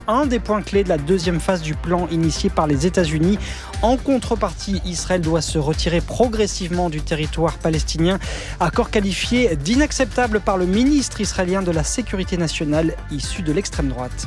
Un des points clés de la deuxième phase du plan initié par les États-Unis. En contrepartie, Israël doit se retirer progressivement du territoire palestinien. Accord qualifié d'inacceptable par le ministre israélien de la Sécurité nationale, issu de l'extrême droite.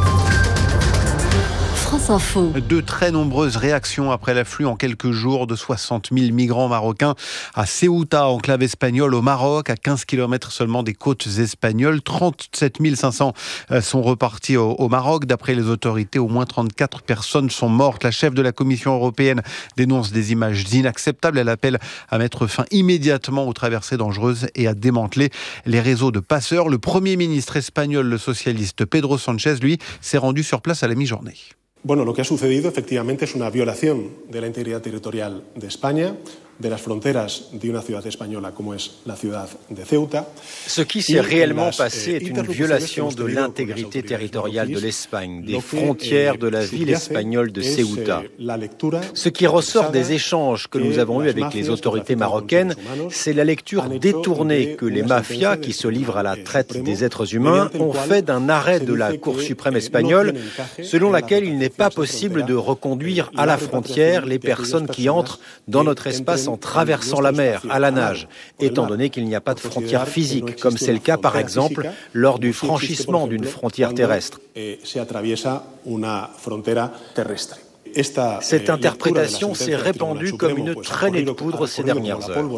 France Info. De très nombreuses réactions après l'afflux en quelques jours de 60 000 migrants marocains à Ceuta, enclave espagnole au Maroc, à 15 km seulement des côtes espagnoles. 37 500 sont repartis au Maroc. D'après les autorités, au moins 34 personnes sont mortes. La chef de la Commission européenne dénonce des images inacceptables. Elle appelle à mettre fin immédiatement aux traversées dangereuses et à démanteler les réseaux de passeurs. Le Premier ministre espagnol, le socialiste Pedro Sánchez, lui, s'est rendu sur place à la mi-journée. Bueno, lo que ha sucedido efectivamente es una violación de la integridad territorial de España, de las fronteras de una ciudad española como es la ciudad de Ceuta. Ce qui s'est réellement passé est une violation de l'intégrité territoriale de l'Espagne, des frontières de la ville espagnole de Ceuta. Ce qui ressort des échanges que nous avons eus avec les autorités marocaines, c'est la lecture détournée que les mafias qui se livrent à la traite des êtres humains ont fait d'un arrêt de la Cour suprême espagnole, selon laquelle il n'est pas possible de reconduire à la frontière les personnes qui entrent dans notre espace en traversant la mer à la nage, étant donné qu'il n'y a pas de frontière physique, comme c'est le cas par exemple lors du franchissement d'une frontière terrestre. Cette interprétation s'est répandue comme une traînée de poudre ces dernières heures.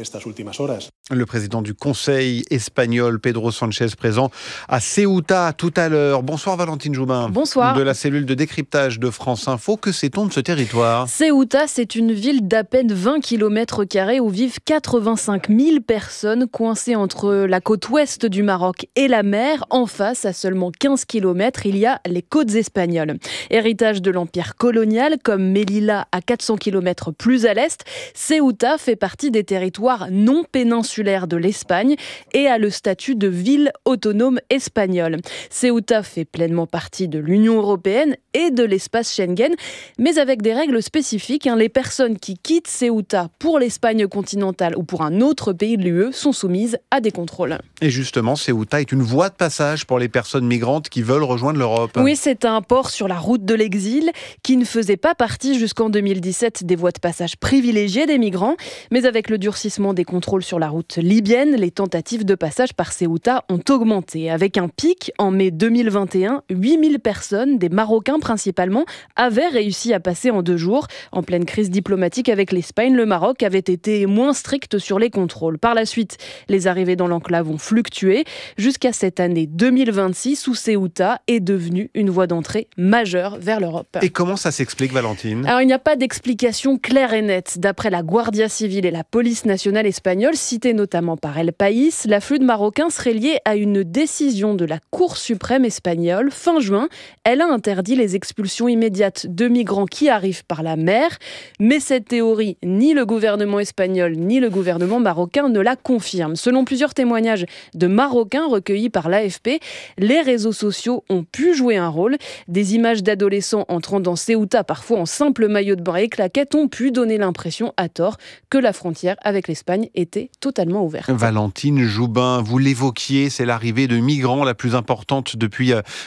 Le président du Conseil espagnol, Pedro Sánchez, présent à Ceuta tout à l'heure. Bonsoir Valentine Joubin. Bonsoir. De la cellule de décryptage de France Info. Que sait-on de ce territoire ? Ceuta, c'est une ville d'à peine 20 km² où vivent 85 000 personnes coincées entre la côte ouest du Maroc et la mer. En face, à seulement 15 km, il y a les côtes espagnoles. Héritage de l'empire colonial, comme Melilla à 400 km plus à l'est, Ceuta fait partie des territoires non péninsulaires de l'Espagne et a le statut de ville autonome espagnole. Ceuta fait pleinement partie de l'Union européenne et de l'espace Schengen, mais avec des règles spécifiques. Les personnes qui quittent Ceuta pour l'Espagne continentale ou pour un autre pays de l'UE sont soumises à des contrôles. Et justement, Ceuta est une voie de passage pour les personnes migrantes qui veulent rejoindre l'Europe. Oui, c'est un port sur la route de l'exil qui ne faisait pas partie jusqu'en 2017 des voies de passage privilégiées des migrants. Mais avec le durcissement des contrôles sur la route libyenne, les tentatives de passage par Ceuta ont augmenté. Avec un pic en mai 2021, 8000 personnes, des Marocains principalement, avaient réussi à passer en 2 jours. En pleine crise diplomatique avec l'Espagne, le Maroc avait été moins strict sur les contrôles. Par la suite, les arrivées dans l'enclave ont fluctué jusqu'à cette année 2026 où Ceuta est devenue une voie d'entrée majeure vers l'Europe. Et comment ça s'explique, Valentine ? Alors, il n'y a pas d'explication claire et nette. D'après la Guardia Civile et la police nationale espagnole, citée notamment par El País, l'afflux de Marocains serait lié à une décision de la Cour suprême espagnole. Fin juin, elle a interdit les expulsions immédiates de migrants qui arrivent par la mer. Mais cette théorie, ni le gouvernement espagnol ni le gouvernement marocain ne la confirment. Selon plusieurs témoignages de Marocains recueillis par l'AFP, les réseaux sociaux ont pu jouer un rôle. Des images d'adolescents entrant dans Ceuta, parfois en simple maillot de bain et claquettes, ont pu donner l'impression, à tort, que la frontière avec l'Espagne était totalement ouverte. Valentine Joubin, vous l'évoquiez, c'est l'arrivée de migrants la plus importante depuis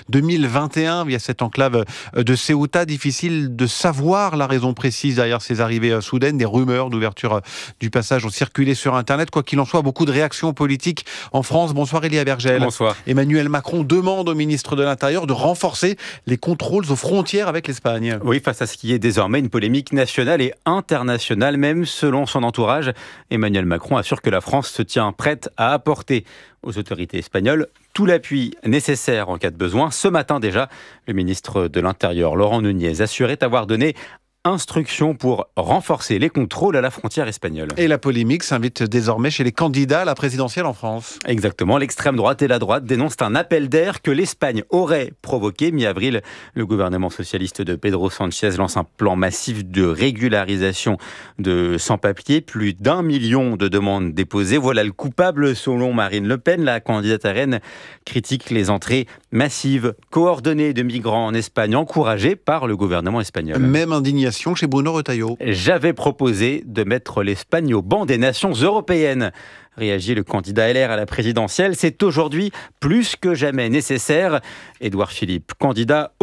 2021 via cette enclave de Ceuta. Difficile de savoir la raison précise derrière ces arrivées soudaines. Des rumeurs d'ouverture du passage ont circulé sur Internet. Quoi qu'il en soit, beaucoup de réactions politiques en France. Bonsoir Elia Bergel. Bonsoir. Emmanuel Macron demande au ministre de l'Intérieur de renforcer les contrôles aux frontières avec l'Espagne. Oui, face à ce qui est désormais une polémique nationale et internationale, même selon son entourage. Emmanuel Macron assure que la France se tient prête à apporter aux autorités espagnoles tout l'appui nécessaire en cas de besoin. Ce matin déjà, le ministre de l'Intérieur, Laurent Nunez, assurait avoir donné instruction pour renforcer les contrôles à la frontière espagnole. Et la polémique s'invite désormais chez les candidats à la présidentielle en France. Exactement, l'extrême droite et la droite dénoncent un appel d'air que l'Espagne aurait provoqué. Mi-avril, le gouvernement socialiste de Pedro Sánchez lance un plan massif de régularisation de sans-papiers. Plus d'1 million de demandes déposées. Voilà le coupable selon Marine Le Pen. La candidate à Rennes critique les entrées massives, coordonnées de migrants en Espagne, encouragées par le gouvernement espagnol. Même indignation chez Bruno Retailleau. J'avais proposé de mettre l'Espagne au banc des nations européennes. Réagit le candidat LR à la présidentielle. C'est aujourd'hui plus que jamais nécessaire. Édouard Philippe, candidat